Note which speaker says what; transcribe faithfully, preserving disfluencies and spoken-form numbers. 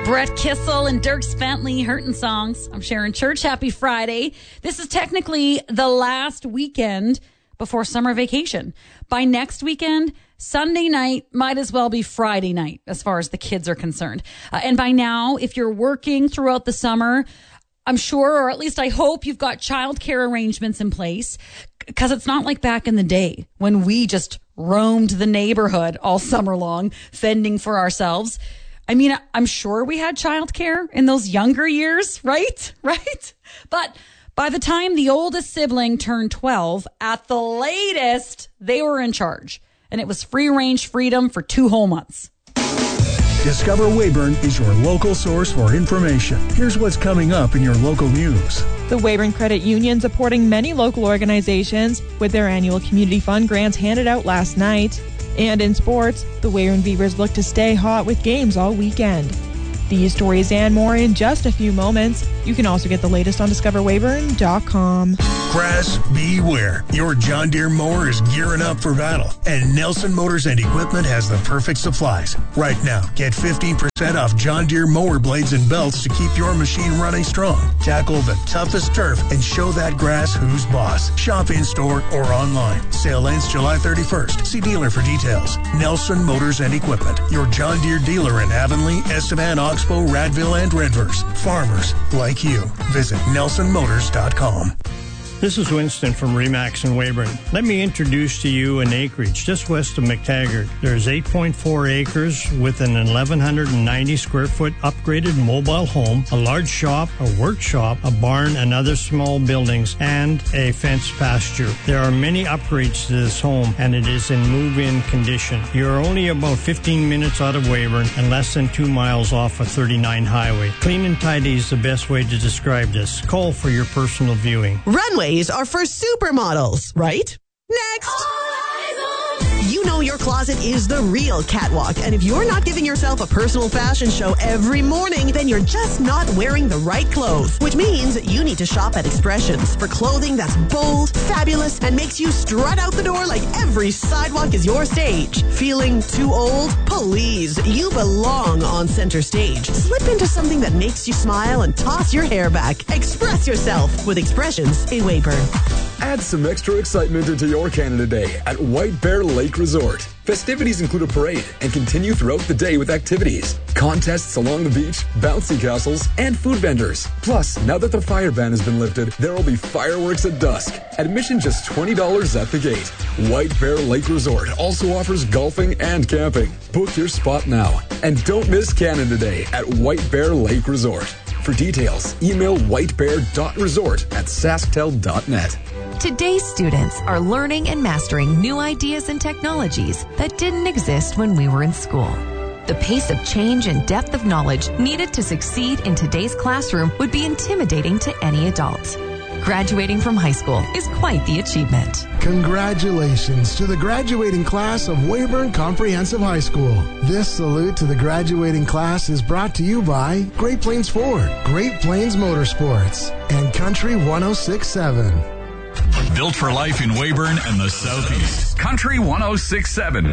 Speaker 1: Brett Kissel and Dierks Bentley, Hurtin' Songs. I'm Sharon Church. Happy Friday. This is technically the last weekend before summer vacation. By next weekend, Sunday night might as well be Friday night as far as the kids are concerned. Uh, and by now, if you're working throughout the summer, I'm sure, or at least I hope, you've got childcare arrangements in place, because it's not like back in the day when we just roamed the neighborhood all summer long, fending for ourselves. I mean, I'm sure we had childcare in those younger years, right? Right? But by the time the oldest sibling turned twelve, at the latest, they were in charge. And it was free-range freedom for two whole months.
Speaker 2: Discover Weyburn is your local source for information. Here's what's coming up in your local news.
Speaker 3: The Weyburn Credit Union supporting many local organizations with their annual community fund grants handed out last night. And in sports, the Weyburn Beavers look to stay hot with games all weekend. These stories and more in just a few moments. You can also get the latest on discover weyburn dot com.
Speaker 2: Grass, beware. Your John Deere mower is gearing up for battle, and Nelson Motors and Equipment has the perfect supplies. Right now, get fifteen percent off John Deere mower blades and belts to keep your machine running strong. Tackle the toughest turf and show that grass who's boss. Shop in-store or online. Sale ends July thirty-first. See dealer for details. Nelson Motors and Equipment, your John Deere dealer in Avonlea, Estevan, Oxbow, Radville, and Redvers. Farmers like you. Visit nelson motors dot com.
Speaker 4: This is Winston from Remax in Weyburn. Let me introduce to you an acreage just west of McTaggart. There's eight point four acres with an eleven ninety square foot upgraded mobile home, a large shop, a workshop, a barn, and other small buildings, and a fenced pasture. There are many upgrades to this home, and it is in move-in condition. You're only about fifteen minutes out of Weyburn and less than two miles off of thirty-nine highway. Clean and tidy is the best way to describe this. Call for your personal viewing.
Speaker 5: Runway are for supermodels, right? Next! You know your closet is the real catwalk, and if you're not giving yourself a personal fashion show every morning, then you're just not wearing the right clothes, which means you need to shop at Expressions for clothing that's bold, fabulous, and makes you strut out the door like every sidewalk is your stage. Feeling too old? Please, you belong on center stage. Slip into something that makes you smile and toss your hair back. Express yourself with Expressions in Weyburn.
Speaker 6: Add some extra excitement into your Canada Day at White Bear Lake Resort. Festivities include a parade and continue throughout the day with activities, contests along the beach, bouncy castles, and food vendors. Plus, now that the fire ban has been lifted, there will be fireworks at dusk. Admission just twenty dollars at the gate. White Bear Lake Resort also offers golfing and camping. Book your spot now. And don't miss Canada Day at White Bear Lake Resort. For details, email whitebear dot resort at sasktel dot net.
Speaker 7: Today's students are learning and mastering new ideas and technologies that didn't exist when we were in school. The pace of change and depth of knowledge needed to succeed in today's classroom would be intimidating to any adult. Graduating from high school is quite the achievement.
Speaker 8: Congratulations to the graduating class of Weyburn Comprehensive High School. This salute to the graduating class is brought to you by Great Plains Ford, Great Plains Motorsports, and Country one oh six point seven.
Speaker 9: Built for life in Weyburn and the Southeast. Country one oh six point seven.